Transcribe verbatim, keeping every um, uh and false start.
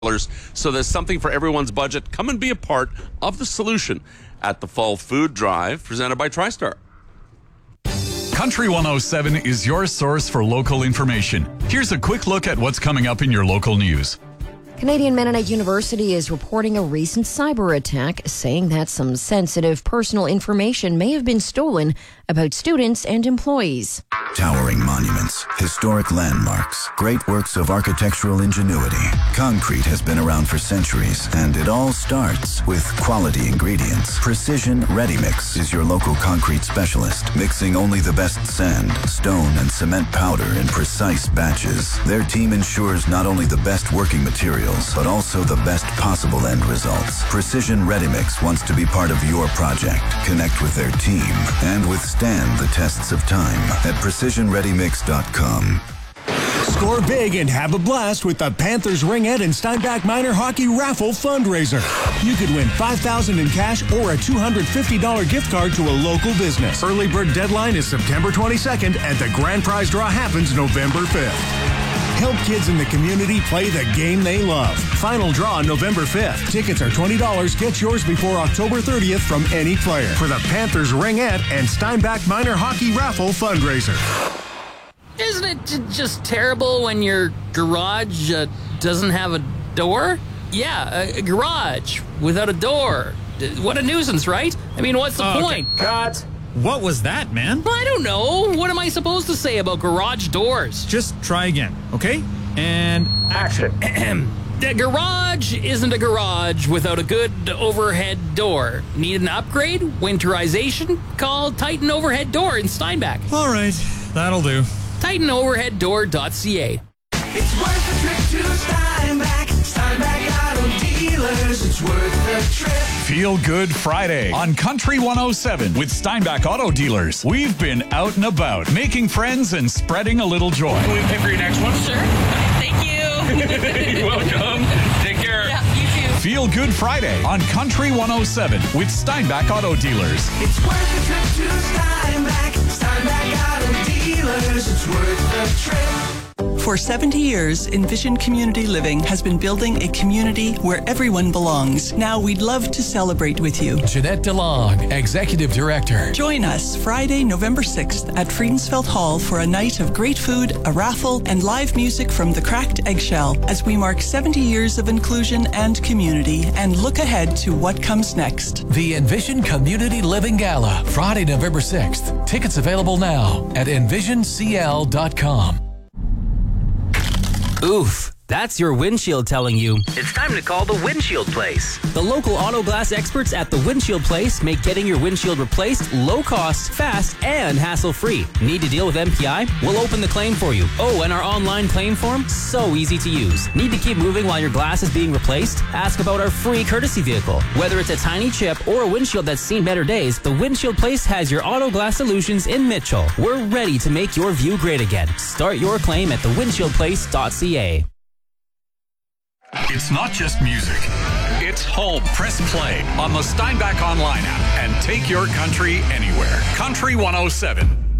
So there's something for everyone's budget. Come and be a part of the solution at the Fall Food Drive, presented by TriStar. Country one oh seven is your source for local information. Here's a quick look at what's coming up in your local news. Canadian Mennonite University is reporting a recent cyber attack, saying that some sensitive personal information may have been stolen about students and employees. Towering monuments, historic landmarks, great works of architectural ingenuity. Concrete has been around for centuries, and it all starts with quality ingredients. Precision Ready Mix is your local concrete specialist, mixing only the best sand, stone, and cement powder in precise batches. Their team ensures not only the best working materials, but also the best possible end results. Precision Ready Mix wants to be part of your project. Connect with their team and withstand the tests of time at precision ready mix dot com. Score big and have a blast with the Panthers Ringette and Steinbach Minor Hockey Raffle Fundraiser. You could win five thousand dollars in cash or a two hundred fifty dollars gift card to a local business. Early bird deadline is September twenty-second, and the grand prize draw happens November fifth. Help kids in the community play the game they love. Final draw November fifth. Tickets are twenty dollars. Get yours before October thirtieth from any player for the Panthers Ringette and Steinbach Minor Hockey Raffle Fundraiser. Isn't it j- just terrible when your garage uh, doesn't have a door? Yeah, a, a garage without a door. D- what a nuisance, right? I mean, what's the Oh, point? okay. Cut. What was that, man? I don't know. What am I supposed to say about garage doors? Just try again, okay? And action. The garage isn't a garage without a good overhead door. Need an upgrade? Winterization? Call Titan Overhead Door in Steinbach. All right, that'll do. Titan Overhead Door dot c a. It's worth the trip to Steinbach. Steinbach Auto Dealers. It's worth the trip. Feel Good Friday on Country one oh seven with Steinbach Auto Dealers. We've been out and about, making friends and spreading a little joy. Can we pay for your next one? Sure. Thank you. You're welcome. Take care. Yeah, you too. Feel Good Friday on Country one oh seven with Steinbach Auto Dealers. It's worth the trip to Steinbach. Steinbach Auto Dealers. It's worth the trip. For seventy years, Envision Community Living has been building a community where everyone belongs. Now we'd love to celebrate with you. Jeanette DeLong, Executive Director. Join us Friday, November sixth at Friedensfeld Hall for a night of great food, a raffle, and live music from the Cracked Eggshell as we mark seventy years of inclusion and community and look ahead to what comes next. The Envision Community Living Gala, Friday, November sixth. Tickets available now at envision c l dot com. Oof, that's your windshield telling you it's time to call the Windshield Place. The local auto glass experts at the Windshield Place make getting your windshield replaced low cost, fast, and hassle-free. Need to deal with M P I? We'll open the claim for you. Oh, and our online claim form? So easy to use. Need to keep moving while your glass is being replaced? Ask about our free courtesy vehicle. Whether it's a tiny chip or a windshield that's seen better days, the Windshield Place has your auto glass solutions in Mitchell. We're ready to make your view great again. Start your claim at the windshield place dot c a. It's not just music. It's home. Press play on the Steinbach Online app and take your country anywhere. Country one oh seven.